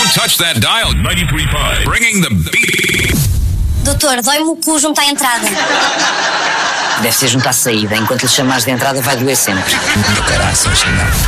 Don't touch that dial. 93.5. Bringing the beat. Doutor, dói-me o cu junto à entrada. Deve ser junto à saída. Enquanto lhe chamares de entrada vai doer sempre. Do caraças, não.